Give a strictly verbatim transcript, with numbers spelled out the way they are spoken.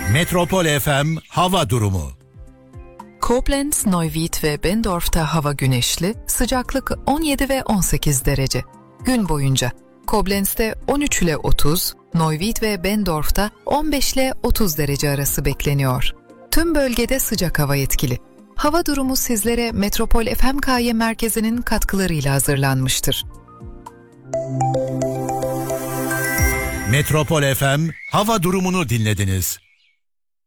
Metropol F M hava durumu. Koblenz, Neuwied ve Bendorf'ta hava güneşli, sıcaklık on yedi ve on sekiz derece. Gün boyunca Koblenz'de on üç ile otuz, Neuwied ve Bendorf'ta on beş ile otuz derece arası bekleniyor. Tüm bölgede sıcak hava etkili. Hava durumu sizlere Metropol F M K Y merkezinin katkılarıyla hazırlanmıştır. Metropol F M hava durumunu dinlediniz.